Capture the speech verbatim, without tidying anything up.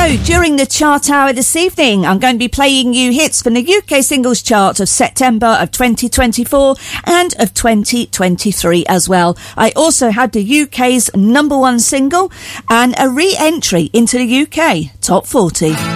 So, during the chart hour this evening, I'm going to be playing you hits from the U K singles chart of September of twenty twenty-four and of twenty twenty-three as well. I also had the U K's number one single and a re-entry into the U K Top forty.